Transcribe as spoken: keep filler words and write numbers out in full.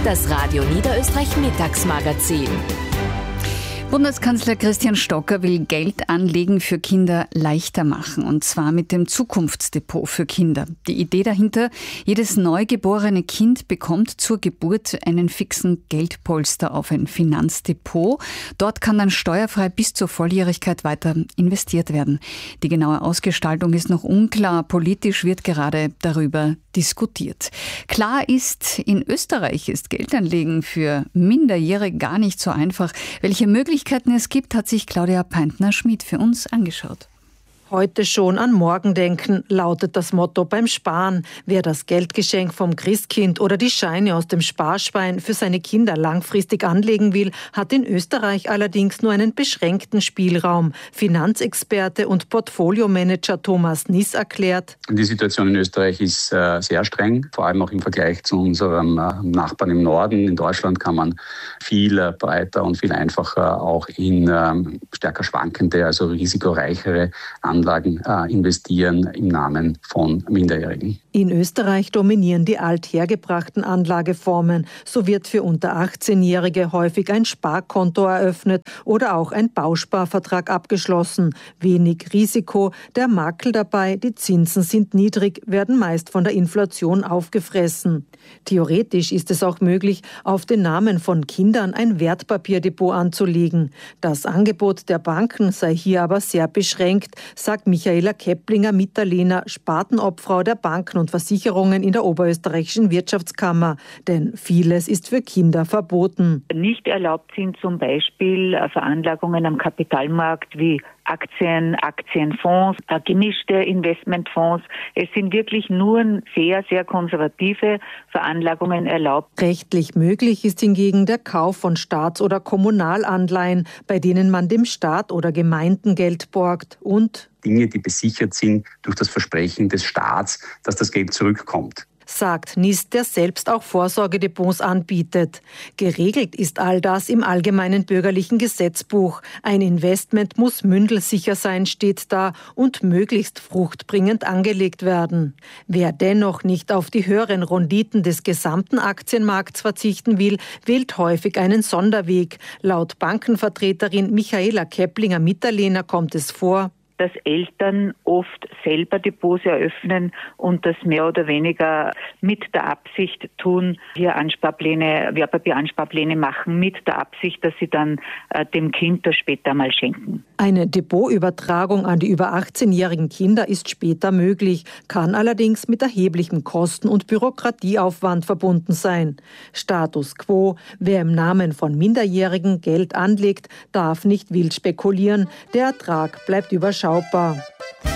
Das Radio Niederösterreich Mittagsmagazin. Bundeskanzler Christian Stocker will Geld anlegen für Kinder leichter machen, und zwar mit dem Zukunftsdepot für Kinder. Die Idee dahinter: jedes neugeborene Kind bekommt zur Geburt einen fixen Geldpolster auf ein Finanzdepot. Dort kann dann steuerfrei bis zur Volljährigkeit weiter investiert werden. Die genaue Ausgestaltung ist noch unklar. Politisch wird gerade darüber diskutiert. Klar ist, in Österreich ist Geldanlegen für Minderjährige gar nicht so einfach. Welche Möglichkeiten es gibt, hat sich Claudia Peintner-Schmid für uns angeschaut. Heute schon an morgen denken, lautet das Motto beim Sparen. Wer das Geldgeschenk vom Christkind oder die Scheine aus dem Sparschwein für seine Kinder langfristig anlegen will, hat in Österreich allerdings nur einen beschränkten Spielraum. Finanzexperte und Portfoliomanager Thomas Niss erklärt: Die Situation in Österreich ist äh, sehr streng, vor allem auch im Vergleich zu unserem äh, Nachbarn im Norden. In Deutschland kann man viel äh, breiter und viel einfacher auch in äh, stärker schwankende, also risikoreichere Anlagen Anlagen äh, investieren im Namen von Minderjährigen. In Österreich dominieren die althergebrachten Anlageformen. So wird für unter achtzehnjährige häufig ein Sparkonto eröffnet oder auch ein Bausparvertrag abgeschlossen. Wenig Risiko, der Makel dabei: die Zinsen sind niedrig, werden meist von der Inflation aufgefressen. Theoretisch ist es auch möglich, auf den Namen von Kindern ein Wertpapierdepot anzulegen. Das Angebot der Banken sei hier aber sehr beschränkt, sagt Michaela Keplinger-Mitterlehner, Spartenobfrau der Banken und Versicherungen in der Oberösterreichischen Wirtschaftskammer. Denn vieles ist für Kinder verboten. Nicht erlaubt sind zum Beispiel Veranlagungen am Kapitalmarkt wie Aktien, Aktienfonds, gemischte Investmentfonds. Es sind wirklich nur sehr, sehr konservative Veranlagungen erlaubt. Rechtlich möglich ist hingegen der Kauf von Staats- oder Kommunalanleihen, bei denen man dem Staat oder Gemeinden Geld borgt, und Dinge, die besichert sind durch das Versprechen des Staats, dass das Geld zurückkommt, sagt Niss, der selbst auch Vorsorgedepots anbietet. Geregelt ist all das im allgemeinen bürgerlichen Gesetzbuch. Ein Investment muss mündelsicher sein, steht da, und möglichst fruchtbringend angelegt werden. Wer dennoch nicht auf die höheren Renditen des gesamten Aktienmarkts verzichten will, wählt häufig einen Sonderweg. Laut Bankenvertreterin Michaela Keplinger-Mitterlehner kommt es vor, dass Eltern oft selber Depots eröffnen und das mehr oder weniger mit der Absicht tun, hier Ansparpläne, Wertpapieransparpläne machen, mit der Absicht, dass sie dann äh, dem Kind das später mal schenken. Eine Depotübertragung an die über achtzehnjährigen Kinder ist später möglich, kann allerdings mit erheblichem Kosten- und Bürokratieaufwand verbunden sein. Status quo: wer im Namen von Minderjährigen Geld anlegt, darf nicht wild spekulieren. Der Ertrag bleibt überschaubar.